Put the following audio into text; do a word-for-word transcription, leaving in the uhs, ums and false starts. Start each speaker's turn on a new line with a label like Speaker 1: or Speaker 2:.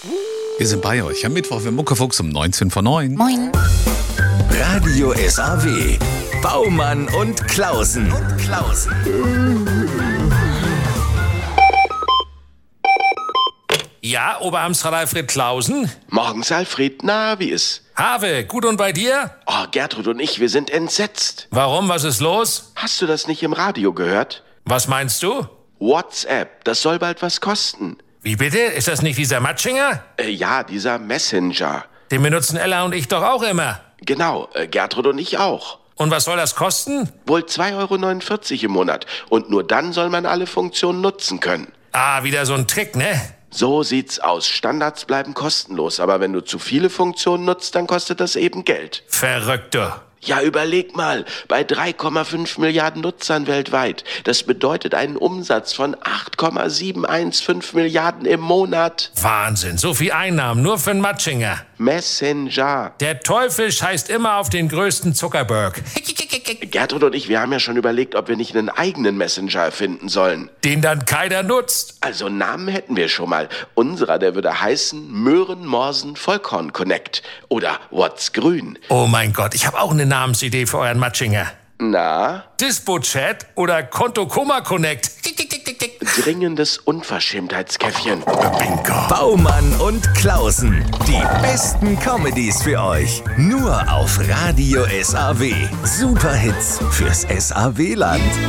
Speaker 1: Wir sind bei euch am Mittwoch im Muckefuchs um neunzehn vor neun.
Speaker 2: Moin.
Speaker 3: Radio S A W. Baumann und Klausen. Und Klausen.
Speaker 4: Ja, Oberamtsrat Alfred Klausen?
Speaker 5: Morgens, Alfred. Na, wie ist?
Speaker 4: Have, gut und bei dir?
Speaker 5: Oh, Gertrud und ich, wir sind entsetzt.
Speaker 4: Warum, was ist los?
Speaker 5: Hast du das nicht im Radio gehört?
Speaker 4: Was meinst du?
Speaker 5: WhatsApp, das soll bald was kosten.
Speaker 4: Wie bitte? Ist das nicht dieser Matschinger?
Speaker 5: Äh, ja, dieser Messenger.
Speaker 4: Den benutzen Ella und ich doch auch immer.
Speaker 5: Genau, äh, Gertrud und ich auch.
Speaker 4: Und was soll das kosten?
Speaker 5: Wohl zwei Euro neunundvierzig im Monat. Und nur dann soll man alle Funktionen nutzen können.
Speaker 4: Ah, wieder so ein Trick, ne?
Speaker 5: So sieht's aus. Standards bleiben kostenlos, aber wenn du zu viele Funktionen nutzt, dann kostet das eben Geld.
Speaker 4: Verrückter.
Speaker 5: Ja, überleg mal, bei drei Komma fünf Milliarden Nutzern weltweit. Das bedeutet einen Umsatz von acht Komma sieben eins fünf Milliarden im Monat.
Speaker 4: Wahnsinn, so viel Einnahmen, nur für einen Matschinger.
Speaker 5: Messenger.
Speaker 4: Der Teufel scheißt immer auf den größten Zuckerberg.
Speaker 5: Gertrud und ich, wir haben ja schon überlegt, ob wir nicht einen eigenen Messenger erfinden sollen.
Speaker 4: Den dann keiner nutzt.
Speaker 5: Also einen Namen hätten wir schon mal. Unserer, der würde heißen Möhren Morsen Vollkorn Connect oder What's Grün.
Speaker 4: Oh mein Gott, ich habe auch eine Namensidee für euren Matschinger.
Speaker 5: Na?
Speaker 4: Dispo-Chat oder Konto-Koma Connect.
Speaker 5: Dringendes Unverschämtheitskäffchen.
Speaker 4: Bingo.
Speaker 3: Baumann und Klausen. Die besten Comedies für euch. Nur auf Radio S A W. Superhits fürs S A W-Land.